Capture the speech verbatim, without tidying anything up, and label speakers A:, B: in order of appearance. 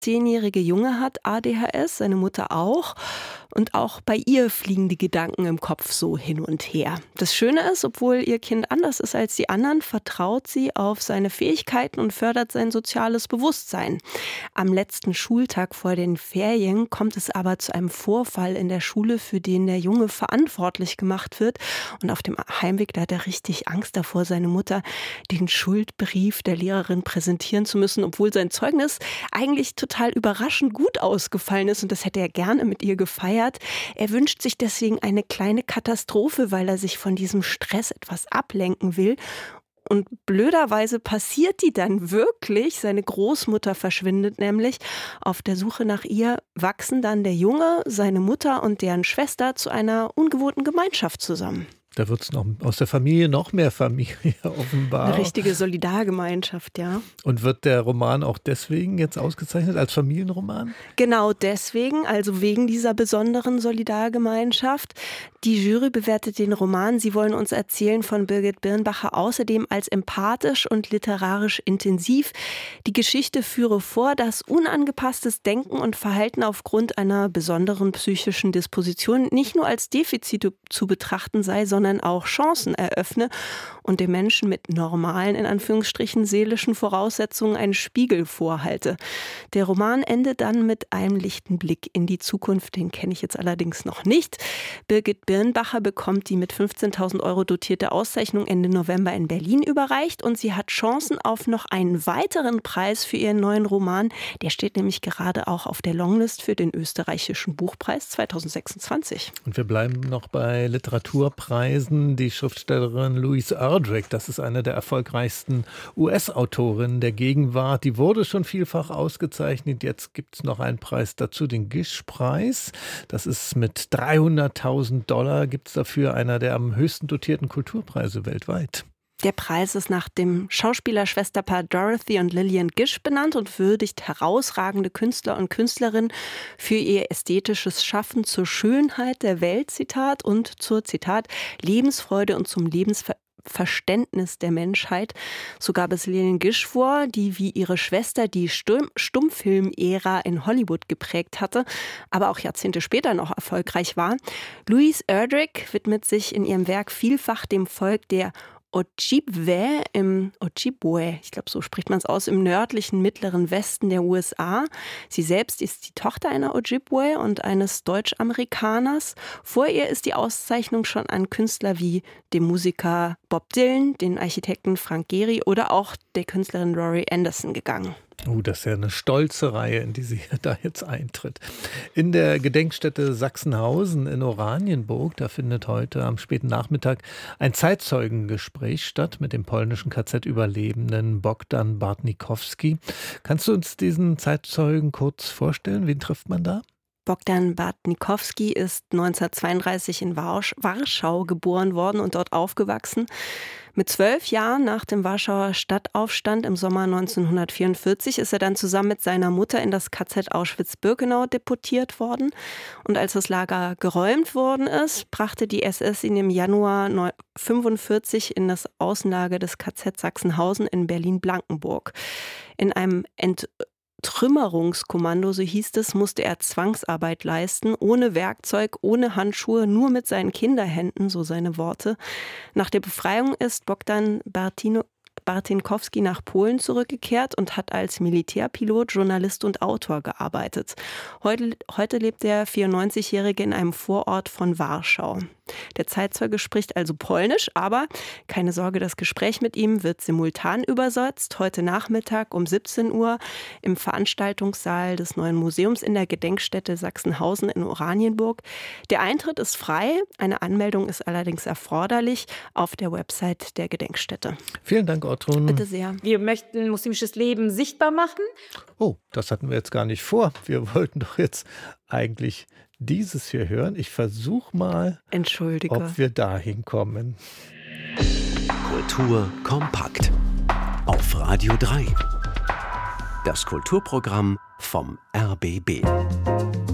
A: zehnjährige Junge hat A D H S, seine Mutter auch. Und auch bei ihr fliegen die Gedanken im Kopf so hin und her. Das Schöne ist, obwohl ihr Kind anders ist als die anderen, vertraut sie auf seine Fähigkeiten und fördert sein soziales Bewusstsein. Am letzten Schultag vor den Ferien kommt es aber zu einem Vorfall in der Schule, für den der Junge verantwortlich gemacht wird. Und auf dem Heimweg, da hat er richtig Angst davor, seine Mutter den Schuldbrief der Lehrerin präsentieren zu müssen, obwohl sein Zeugnis eigentlich total überraschend gut ausgefallen ist. Und das hätte er gerne mit ihr gefeiert. Er wünscht sich deswegen eine kleine Katastrophe, weil er sich von diesem Stress etwas ablenken will. Und blöderweise passiert die dann wirklich. Seine Großmutter verschwindet nämlich. Auf der Suche nach ihr wachsen dann der Junge, seine Mutter und deren Schwester zu einer ungewohnten Gemeinschaft zusammen.
B: Da wird es noch aus der Familie noch mehr Familie offenbar.
A: Eine richtige Solidargemeinschaft, ja.
B: Und wird der Roman auch deswegen jetzt ausgezeichnet als Familienroman?
A: Genau deswegen, also wegen dieser besonderen Solidargemeinschaft. Die Jury bewertet den Roman Sie wollen uns erzählen von Birgit Birnbacher außerdem als empathisch und literarisch intensiv. Die Geschichte führe vor, dass unangepasstes Denken und Verhalten aufgrund einer besonderen psychischen Disposition nicht nur als Defizite zu betrachten sei, sondern sondern auch Chancen eröffne und dem Menschen mit normalen, in Anführungsstrichen, seelischen Voraussetzungen einen Spiegel vorhalte. Der Roman endet dann mit einem lichten Blick in die Zukunft, den kenne ich jetzt allerdings noch nicht. Birgit Birnbacher bekommt die mit fünfzehntausend Euro dotierte Auszeichnung Ende November in Berlin überreicht und sie hat Chancen auf noch einen weiteren Preis für ihren neuen Roman. Der steht nämlich gerade auch auf der Longlist für den österreichischen Buchpreis zweitausendsechsundzwanzig.
B: Und wir bleiben noch bei Literaturpreisen. Die Schriftstellerin Louise Erdrich, das ist eine der erfolgreichsten U S-Autorinnen der Gegenwart, die wurde schon vielfach ausgezeichnet. Jetzt gibt es noch einen Preis dazu, den Gish-Preis. Das ist mit dreihunderttausend Dollar, gibt es dafür einer der am höchsten dotierten Kulturpreise weltweit.
A: Der Preis ist nach dem Schauspieler-Schwesterpaar Dorothy und Lillian Gish benannt und würdigt herausragende Künstler und Künstlerinnen für ihr ästhetisches Schaffen zur Schönheit der Welt, Zitat, und zur, Zitat, Lebensfreude und zum Lebensverständnis der Menschheit. So gab es Lillian Gish vor, die wie ihre Schwester die Stum- Stummfilm-Ära in Hollywood geprägt hatte, aber auch Jahrzehnte später noch erfolgreich war. Louise Erdrich widmet sich in ihrem Werk vielfach dem Volk der Ojibwe im Ojibwe, ich glaube, so spricht man es aus, im nördlichen mittleren Westen der U S A. Sie selbst ist die Tochter einer Ojibwe und eines Deutsch-Amerikaners. Vor ihr ist die Auszeichnung schon an Künstler wie dem Musiker Bob Dylan, den Architekten Frank Gehry oder auch der Künstlerin Rory Anderson gegangen.
B: Uh, das ist ja eine stolze Reihe, in die sie da jetzt eintritt. In der Gedenkstätte Sachsenhausen in Oranienburg, da findet heute am späten Nachmittag ein Zeitzeugengespräch statt mit dem polnischen K Z-Überlebenden Bogdan Bartnikowski. Kannst du uns diesen Zeitzeugen kurz vorstellen? Wen trifft man da?
A: Bogdan Bartnikowski ist neunzehnhundertzweiunddreißig in Warschau geboren worden und dort aufgewachsen. Mit zwölf Jahren nach dem Warschauer Stadtaufstand im Sommer neunzehnhundertvierundvierzig ist er dann zusammen mit seiner Mutter in das K Z Auschwitz-Birkenau deportiert worden. Und als das Lager geräumt worden ist, brachte die S S ihn im Januar neunzehnhundertfünfundvierzig in das Außenlager des K Z Sachsenhausen in Berlin-Blankenburg. In einem Ent Trümmerungskommando, so hieß es, musste er Zwangsarbeit leisten, ohne Werkzeug, ohne Handschuhe, nur mit seinen Kinderhänden, so seine Worte. Nach der Befreiung ist Bogdan Bartino Bartnikowski nach Polen zurückgekehrt und hat als Militärpilot, Journalist und Autor gearbeitet. Heute, heute lebt der vierundneunzigjährige in einem Vorort von Warschau. Der Zeitzeuge spricht also Polnisch, aber keine Sorge, das Gespräch mit ihm wird simultan übersetzt. Heute Nachmittag um siebzehn Uhr im Veranstaltungssaal des Neuen Museums in der Gedenkstätte Sachsenhausen in Oranienburg. Der Eintritt ist frei, eine Anmeldung ist allerdings erforderlich auf der Website der Gedenkstätte.
B: Vielen Dank, Ortrun.
A: Bitte sehr.
C: Wir möchten muslimisches Leben sichtbar machen.
B: Oh, das hatten wir jetzt gar nicht vor. Wir wollten doch jetzt eigentlich dieses hier hören. Ich versuche mal,
A: Entschuldige.
B: ob wir da hinkommen.
D: Kultur kompakt auf Radio drei. Das Kulturprogramm vom R B B.